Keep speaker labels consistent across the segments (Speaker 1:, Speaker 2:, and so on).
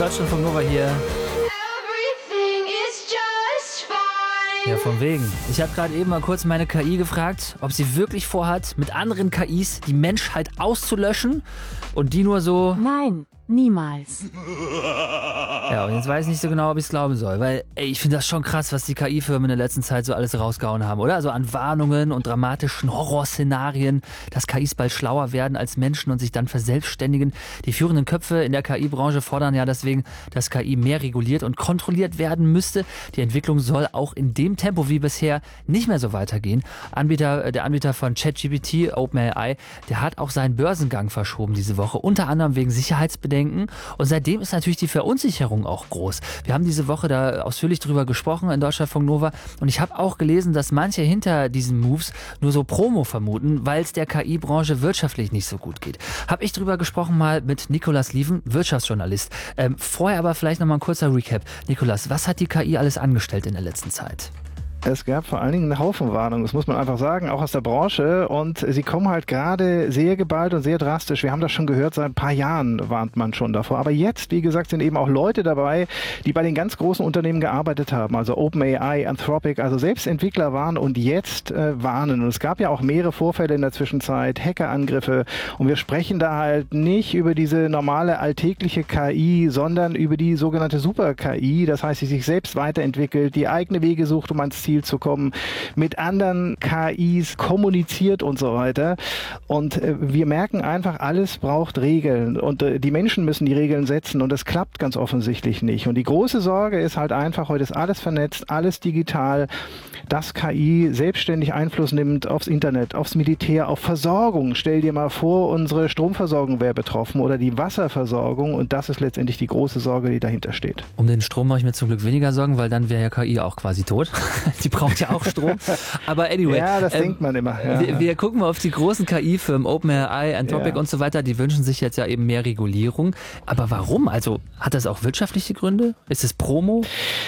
Speaker 1: Deutschlandfunk Nova hier. Ja, von wegen. Ich habe gerade eben mal kurz meine KI gefragt, ob sie wirklich vorhat, mit anderen KIs die Menschheit auszulöschen und die nur so...
Speaker 2: Nein, niemals.
Speaker 1: Ja, und jetzt weiß ich nicht so genau, ob ich es glauben soll, weil ich finde das schon krass, was die KI-Firmen in der letzten Zeit so alles rausgehauen haben, oder? Also an Warnungen und dramatischen Horrorszenarien, dass KIs bald schlauer werden als Menschen und sich dann verselbstständigen. Die führenden Köpfe in der KI-Branche fordern ja deswegen, dass KI mehr reguliert und kontrolliert werden müsste. Die Entwicklung soll auch in dem Tempo wie bisher nicht mehr so weitergehen. Der Anbieter von ChatGPT, OpenAI, der hat auch seinen Börsengang verschoben diese Woche, unter anderem wegen Sicherheitsbedenken. Und seitdem ist natürlich die Verunsicherung auch groß. Wir haben diese Woche da ausführlich drüber gesprochen in Deutschlandfunk Nova und ich habe auch gelesen, dass manche hinter diesen Moves nur so Promo vermuten, weil es der KI-Branche wirtschaftlich nicht so gut geht. Habe ich drüber gesprochen mal mit Nicolas Lieven, Wirtschaftsjournalist. Vorher aber vielleicht nochmal ein kurzer Recap. Nicolas, was hat die KI alles angestellt in der letzten Zeit?
Speaker 3: Es gab vor allen Dingen eine Haufen Warnungen, das muss man einfach sagen, auch aus der Branche. Und sie kommen halt gerade sehr geballt und sehr drastisch. Wir haben das schon gehört, seit ein paar Jahren warnt man schon davor. Aber jetzt, wie gesagt, sind eben auch Leute dabei, die bei den ganz großen Unternehmen gearbeitet haben. Also OpenAI, Anthropic, also selbst Entwickler waren und jetzt warnen. Und es gab ja auch mehrere Vorfälle in der Zwischenzeit, Hackerangriffe. Und wir sprechen da halt nicht über diese normale alltägliche KI, sondern über die sogenannte Super-KI. Das heißt, die sich selbst weiterentwickelt, die eigene Wege sucht, um ans Ziel zu kommen, mit anderen KIs kommuniziert und so weiter. Und wir merken einfach, alles braucht Regeln und die Menschen müssen die Regeln setzen und das klappt ganz offensichtlich nicht. Und die große Sorge ist halt einfach, heute ist alles vernetzt, alles digital, dass KI selbstständig Einfluss nimmt aufs Internet, aufs Militär, auf Versorgung. Stell dir mal vor, unsere Stromversorgung wäre betroffen oder die Wasserversorgung und das ist letztendlich die große Sorge, die dahinter steht.
Speaker 1: Um den Strom mache ich mir zum Glück weniger Sorgen, weil dann wäre ja KI auch quasi tot. Die braucht ja auch Strom. Aber anyway.
Speaker 3: Ja, das denkt man immer. Ja.
Speaker 1: Wir gucken mal auf die großen KI-Firmen, OpenAI, Anthropic und so weiter. Die wünschen sich jetzt ja eben mehr Regulierung. Aber warum? Also hat das auch wirtschaftliche Gründe? Ist es Promo?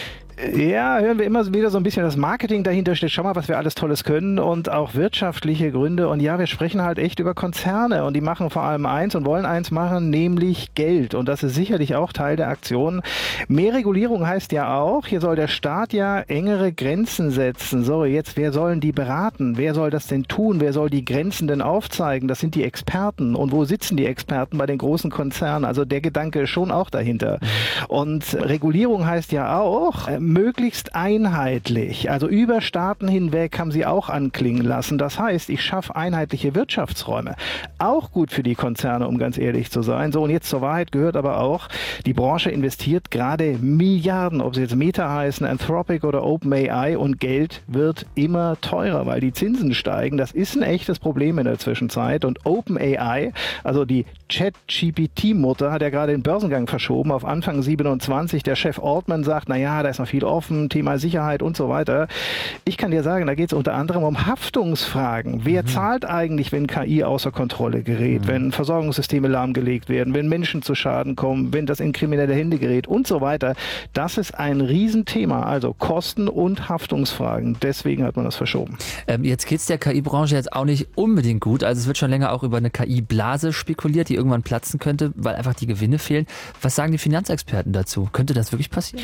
Speaker 3: Ja, hören wir immer wieder so ein bisschen das Marketing dahinter steht. Schau mal, was wir alles Tolles können und auch wirtschaftliche Gründe. Und ja, wir sprechen halt echt über Konzerne und die machen vor allem eins und wollen eins machen, nämlich Geld. Und das ist sicherlich auch Teil der Aktion. Mehr Regulierung heißt ja auch, hier soll der Staat ja engere Grenzen setzen. So, jetzt, wer sollen die beraten? Wer soll das denn tun? Wer soll die Grenzen denn aufzeigen? Das sind die Experten. Und wo sitzen die Experten? Bei den großen Konzernen. Also der Gedanke ist schon auch dahinter. Und Regulierung heißt ja auch, möglichst einheitlich, also über Staaten hinweg haben sie auch anklingen lassen. Das heißt, ich schaffe einheitliche Wirtschaftsräume. Auch gut für die Konzerne, um ganz ehrlich zu sein. So, und jetzt zur Wahrheit gehört aber auch, die Branche investiert gerade Milliarden, ob sie jetzt Meta heißen, Anthropic oder OpenAI und Geld wird immer teurer, weil die Zinsen steigen. Das ist ein echtes Problem in der Zwischenzeit und OpenAI, also die ChatGPT-Mutter, hat ja gerade den Börsengang verschoben auf Anfang 27. Der Chef Altman sagt, naja, da ist noch viel offen, Thema Sicherheit und so weiter. Ich kann dir sagen, da geht es unter anderem um Haftungsfragen. Wer zahlt eigentlich, wenn KI außer Kontrolle gerät, wenn Versorgungssysteme lahmgelegt werden, wenn Menschen zu Schaden kommen, wenn das in kriminelle Hände gerät und so weiter. Das ist ein Riesenthema, also Kosten- und Haftungsfragen. Deswegen hat man das verschoben.
Speaker 1: Jetzt geht es der KI-Branche jetzt auch nicht unbedingt gut. Also es wird schon länger auch über eine KI-Blase spekuliert, die irgendwann platzen könnte, weil einfach die Gewinne fehlen. Was sagen die Finanzexperten dazu? Könnte das wirklich passieren?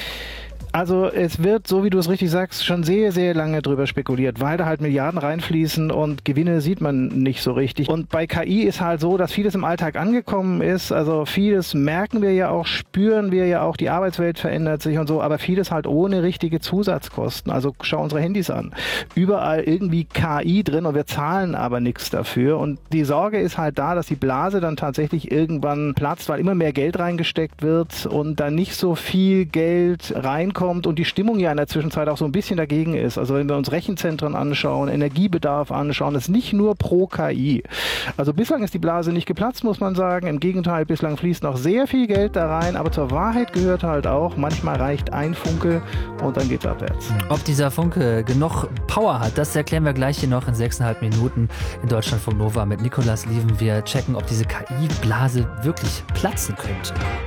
Speaker 3: Also es wird, so wie du es richtig sagst, schon sehr, sehr lange drüber spekuliert, weil da halt Milliarden reinfließen und Gewinne sieht man nicht so richtig. Und bei KI ist halt so, dass vieles im Alltag angekommen ist. Also vieles merken wir ja auch, spüren wir ja auch, die Arbeitswelt verändert sich und so, aber vieles halt ohne richtige Zusatzkosten. Also schau unsere Handys an. Überall irgendwie KI drin und wir zahlen aber nichts dafür. Und die Sorge ist halt da, dass die Blase dann tatsächlich irgendwann platzt, weil immer mehr Geld reingesteckt wird und dann nicht so viel Geld reinkommt und die Stimmung ja in der Zwischenzeit auch so ein bisschen dagegen ist. Also wenn wir uns Rechenzentren anschauen, Energiebedarf anschauen, das ist nicht nur pro KI. Also bislang ist die Blase nicht geplatzt, muss man sagen. Im Gegenteil, bislang fließt noch sehr viel Geld da rein, aber zur Wahrheit gehört halt auch, manchmal reicht ein Funke und dann geht's abwärts.
Speaker 1: Ob dieser Funke genug Power hat, das erklären wir gleich hier noch in 6,5 Minuten in Deutschlandfunk Nova mit Nicolas Lieven. Wir checken, ob diese KI-Blase wirklich platzen könnte.